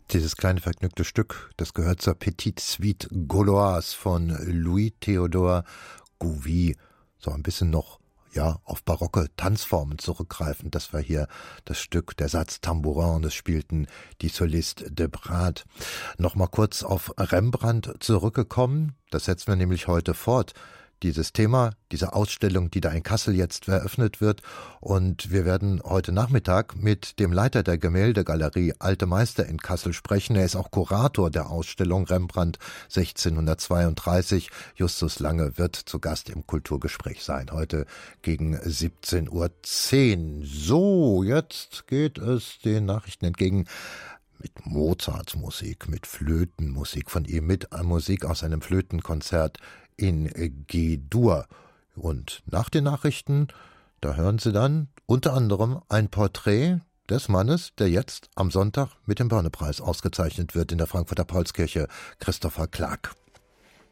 Dieses kleine vergnügte Stück, das gehört zur Petite Suite Gauloise von Louis-Théodore Gouvi. So ein bisschen noch auf barocke Tanzformen zurückgreifend. Das war hier das Stück, der Satz Tambourin, das spielten die Solistes de Brade. Nochmal kurz auf Rembrandt zurückgekommen, das setzen wir nämlich heute fort. Dieses Thema, diese Ausstellung, die da in Kassel jetzt eröffnet wird. Und wir werden heute Nachmittag mit dem Leiter der Gemäldegalerie Alte Meister in Kassel sprechen. Er ist auch Kurator der Ausstellung Rembrandt 1632. Justus Lange wird zu Gast im Kulturgespräch sein, heute gegen 17:10 Uhr. So, jetzt geht es den Nachrichten entgegen. Mit Mozarts Musik, mit Flötenmusik von ihm, mit Musik aus einem Flötenkonzert in G-Dur. Und nach den Nachrichten, da hören Sie dann unter anderem ein Porträt des Mannes, der jetzt am Sonntag mit dem Börne-Preis ausgezeichnet wird in der Frankfurter Paulskirche, Christopher Clark.